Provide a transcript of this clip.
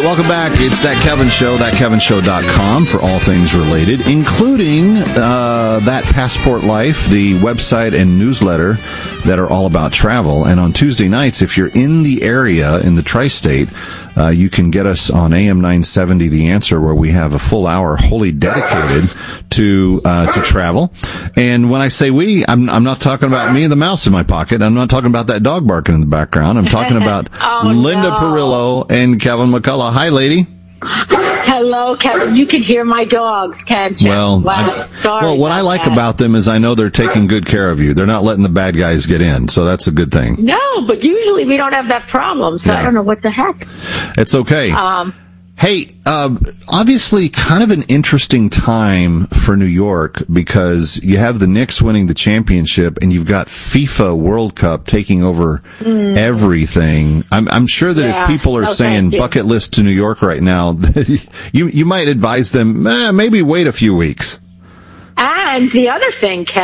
welcome back. It's That Kevin Show, thatkevinshow.com for all things related, including That Passport Life, the website and newsletter that are all about travel. And on Tuesday nights, if you're in the area, in the tri-state, you can get us on AM 970, The Answer, where we have a full hour wholly dedicated to travel. And when I say we, I'm not talking about me and the mouse in my pocket. I'm not talking about that dog barking in the background. I'm talking about Linda Perillo and Kevin McCullough. Hi, lady. Hello, Kevin. You can hear my dogs, can't you? Well, what I like about them is I know they're taking good care of you. They're not letting the bad guys get in, so that's a good thing. No, but usually we don't have that problem, so yeah. I don't know what the heck. It's okay. Hey, obviously kind of an interesting time for New York because you have the Knicks winning the championship and you've got FIFA World Cup taking over everything. I'm sure that if people are saying bucket list to New York right now, you might advise them, maybe wait a few weeks. And the other thing, Ken,